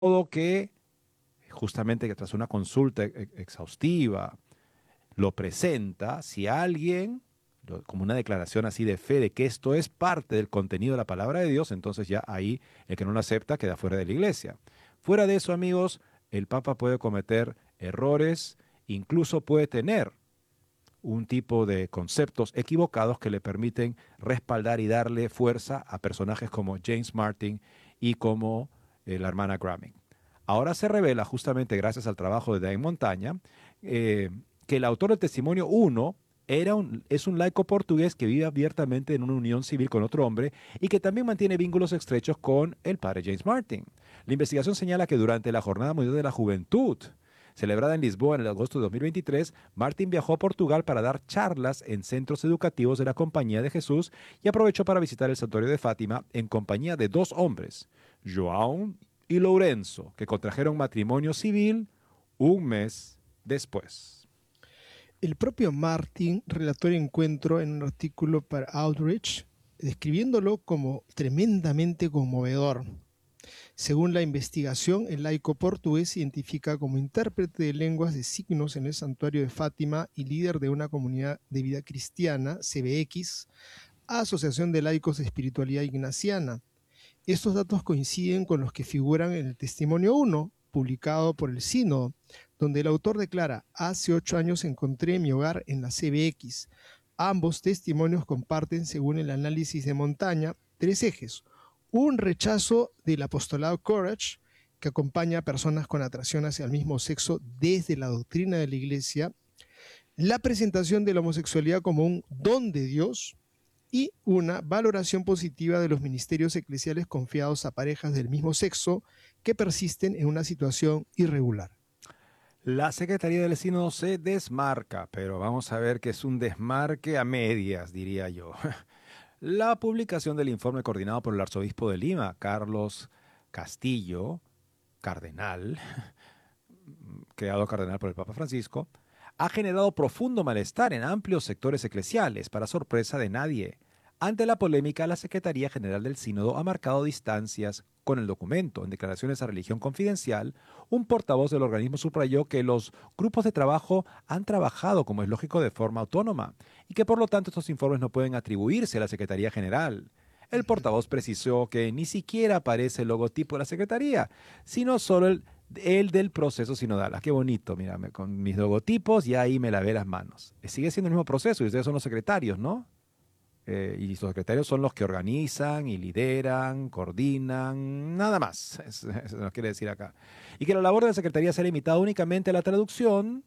modo que, justamente que tras una consulta exhaustiva, lo presenta, si alguien, como una declaración así de fe de que esto es parte del contenido de la palabra de Dios, entonces ya ahí el que no lo acepta queda fuera de la iglesia. Fuera de eso, amigos, el Papa puede cometer errores, incluso puede tener un tipo de conceptos equivocados que le permiten respaldar y darle fuerza a personajes como James Martin y como la hermana Grammy. Ahora se revela, justamente gracias al trabajo de Dave Montaña, que el autor del testimonio 1 es un laico portugués que vive abiertamente en una unión civil con otro hombre y que también mantiene vínculos estrechos con el padre James Martin. La investigación señala que durante la Jornada Mundial de la Juventud, celebrada en Lisboa en el agosto de 2023, Martin viajó a Portugal para dar charlas en centros educativos de la Compañía de Jesús y aprovechó para visitar el santuario de Fátima en compañía de dos hombres, João y Lourenço, que contrajeron matrimonio civil un mes después. El propio Martin relató el encuentro en un artículo para Outreach, describiéndolo como tremendamente conmovedor. Según la investigación, el laico portugués se identifica como intérprete de lenguas de signos en el santuario de Fátima y líder de una comunidad de vida cristiana, CBX, Asociación de Laicos de Espiritualidad Ignaciana. Estos datos coinciden con los que figuran en el testimonio 1, publicado por el Sínodo, donde el autor declara: hace 8 años encontré mi hogar en la CBX. Ambos testimonios comparten, según el análisis de Montaña, 3 ejes: un rechazo del apostolado Courage, que acompaña a personas con atracción hacia el mismo sexo desde la doctrina de la Iglesia, la presentación de la homosexualidad como un don de Dios y una valoración positiva de los ministerios eclesiales confiados a parejas del mismo sexo que persisten en una situación irregular. La Secretaría del Sínodo se desmarca, pero vamos a ver que es un desmarque a medias, diría yo. La publicación del informe coordinado por el arzobispo de Lima, Carlos Castillo, cardenal, creado cardenal por el Papa Francisco, ha generado profundo malestar en amplios sectores eclesiales, para sorpresa de nadie. Ante la polémica, la Secretaría General del Sínodo ha marcado distancias con el documento. En declaraciones a Religión Confidencial, un portavoz del organismo subrayó que los grupos de trabajo han trabajado, como es lógico, de forma autónoma y que por lo tanto estos informes no pueden atribuirse a la Secretaría General. El portavoz precisó que ni siquiera aparece el logotipo de la Secretaría, sino solo el del proceso sinodal. Ah, qué bonito, mírame, con mis logotipos y ahí me lavé las manos. Sigue siendo el mismo proceso y ustedes son los secretarios, ¿no? Y los secretarios son los que organizan y lideran, coordinan, nada más. Eso nos quiere decir acá. Y que la labor de la Secretaría sea limitada únicamente a la traducción,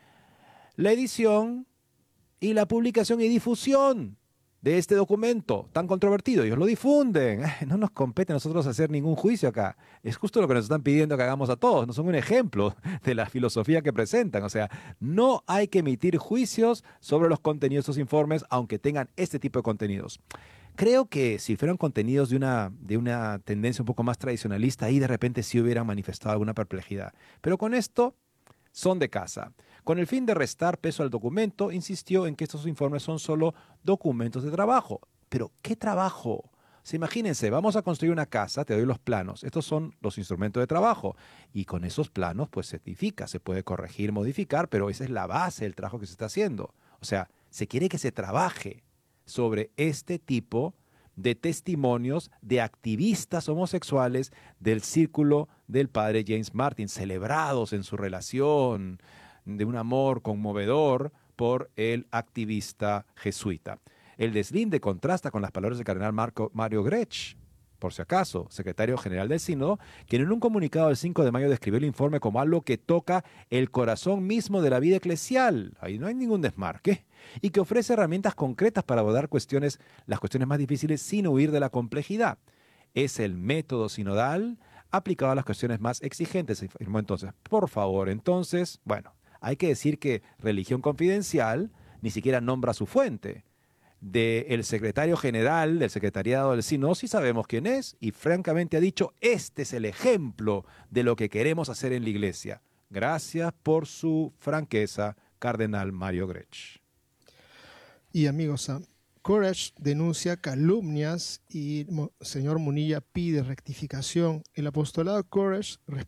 la edición y la publicación y difusión de este documento tan controvertido. Ellos lo difunden. No nos compete a nosotros hacer ningún juicio acá. Es justo lo que nos están pidiendo que hagamos a todos. No son un ejemplo de la filosofía que presentan. O sea, no hay que emitir juicios sobre los contenidos de estos informes, aunque tengan este tipo de contenidos. Creo que si fueran contenidos de una tendencia un poco más tradicionalista, ahí de repente sí hubieran manifestado alguna perplejidad. Pero con esto son de casa. Con el fin de restar peso al documento, insistió en que estos informes son solo documentos de trabajo. Pero, ¿qué trabajo? O sea, imagínense, vamos a construir una casa, te doy los planos. Estos son los instrumentos de trabajo. Y con esos planos, pues se edifica, se puede corregir, modificar, pero esa es la base del trabajo que se está haciendo. O sea, se quiere que se trabaje sobre este tipo de testimonios de activistas homosexuales del círculo del padre James Martin, celebrados en su relación de un amor conmovedor por el activista jesuita. El deslinde contrasta con las palabras del cardenal Mario Grech, por si acaso, secretario general del Sínodo, quien en un comunicado del 5 de mayo describió el informe como algo que toca el corazón mismo de la vida eclesial. Ahí no hay ningún desmarque. Y que ofrece herramientas concretas para abordar las cuestiones más difíciles sin huir de la complejidad. Es el método sinodal aplicado a las cuestiones más exigentes, afirmó entonces. Por favor, entonces, bueno, hay que decir que Religión Confidencial ni siquiera nombra su fuente. Del secretario general del secretariado del Sínodo sí sabemos quién es y francamente ha dicho: este es el ejemplo de lo que queremos hacer en la iglesia. Gracias por su franqueza, cardenal Mario Grech. Y amigos, Courage denuncia calumnias y señor Munilla pide rectificación. El apostolado Courage